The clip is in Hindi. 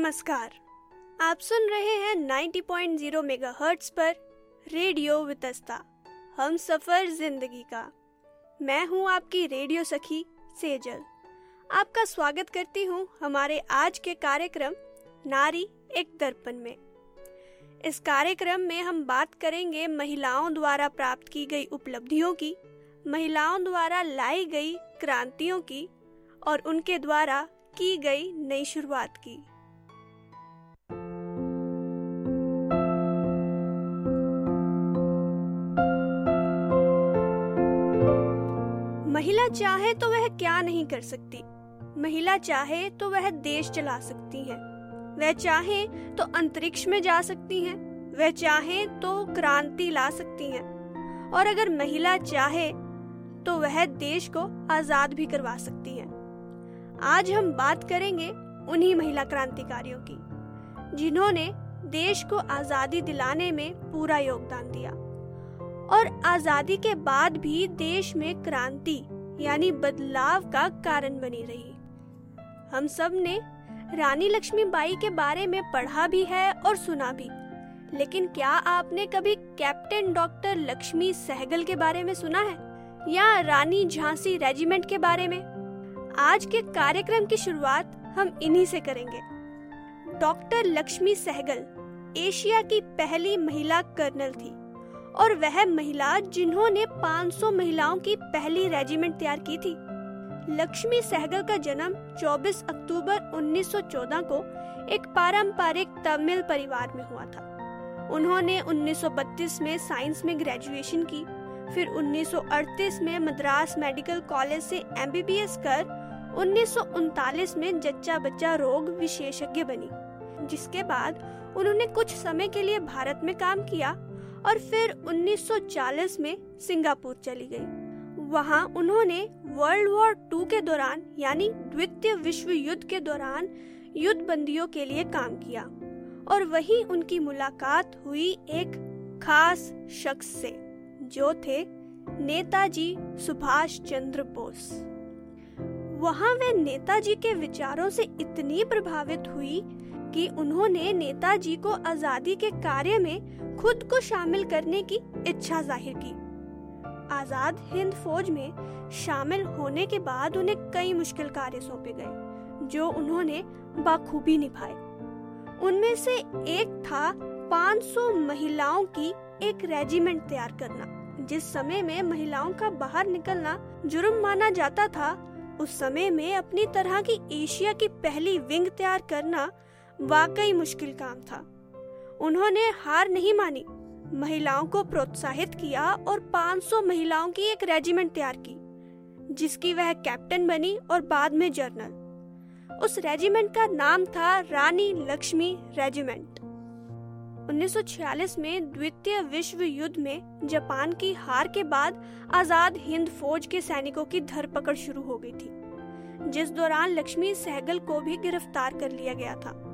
नमस्कार, आप सुन रहे हैं 90.0 मेगाहर्ट्ज पर रेडियो वितस्ता, हम सफर जिंदगी का। मैं हूं आपकी रेडियो सखी सेजल। आपका स्वागत करती हूं हमारे आज के कार्यक्रम नारी एक दर्पण में। इस कार्यक्रम में हम बात करेंगे महिलाओं द्वारा प्राप्त की गई उपलब्धियों की, महिलाओं द्वारा लाई गई क्रांतियों की और उनके द्वारा की गई नई शुरुआत की। महिला चाहे तो वह क्या नहीं कर सकती। महिला चाहे तो वह देश चला सकती है, वह चाहे तो अंतरिक्ष में जा सकती हैं, वह चाहे तो क्रांति ला सकती हैं और अगर महिला चाहे तो वह देश को आजाद भी करवा सकती है। आज हम बात करेंगे उन्हीं महिला क्रांतिकारियों की जिन्होंने देश को आजादी दिलाने में पूरा योगदान दिया और आजादी के बाद भी देश में क्रांति यानी बदलाव का कारण बनी रही। हम सब ने रानी लक्ष्मीबाई के बारे में पढ़ा भी है और सुना भी, लेकिन क्या आपने कभी कैप्टन डॉक्टर लक्ष्मी सहगल के बारे में सुना है या रानी झांसी रेजिमेंट के बारे में? आज के कार्यक्रम की शुरुआत हम इन्हीं से करेंगे। डॉक्टर लक्ष्मी सहगल एशिया की पहली महिला कर्नल थी और वह महिला जिन्होंने 500 महिलाओं की पहली रेजिमेंट तैयार की थी। लक्ष्मी सहगल का जन्म 24 अक्टूबर 1914 को एक पारंपरिक तमिल परिवार में हुआ था। उन्होंने 1932 में साइंस में ग्रेजुएशन की, फिर 1938 में मद्रास मेडिकल कॉलेज से MBBS कर 1939 में जच्चा बच्चा रोग विशेषज्ञ बनी, जिसके बाद उन्होंने कुछ समय के लिए भारत में काम किया और फिर 1940 में सिंगापुर चली गई। वहां उन्होंने वर्ल्ड वॉर 2 के दौरान यानी द्वितीय विश्व युद्ध के दौरान युद्ध बंदियों के लिए काम किया और वहीं उनकी मुलाकात हुई एक खास शख्स से जो थे नेताजी सुभाष चंद्र बोस। वहां वे नेताजी के विचारों से इतनी प्रभावित हुई कि उन्होंने नेताजी को आजादी के कार्य में खुद को शामिल करने की इच्छा जाहिर की। आजाद हिंद फौज में शामिल होने के बाद उन्हें कई मुश्किल कार्य सौंपे गए जो उन्होंने बखूबी निभाए। उनमें से एक था 500 महिलाओं की एक रेजिमेंट तैयार करना। जिस समय में महिलाओं का बाहर निकलना जुर्म माना जाता था, उस समय में अपनी तरह की एशिया की पहली विंग तैयार करना वाकई मुश्किल काम था। उन्होंने हार नहीं मानी, महिलाओं को प्रोत्साहित किया और 500 महिलाओं की एक रेजिमेंट तैयार की, जिसकी वह कैप्टन बनी और बाद में जनरल। उस रेजिमेंट का नाम था रानी लक्ष्मी रेजिमेंट। 1946 में द्वितीय विश्व युद्ध में जापान की हार के बाद आजाद हिंद फौज के सैनिकों की धरपकड़ शुरू हो गई थी, जिस दौरान लक्ष्मी सहगल को भी गिरफ्तार कर लिया गया था।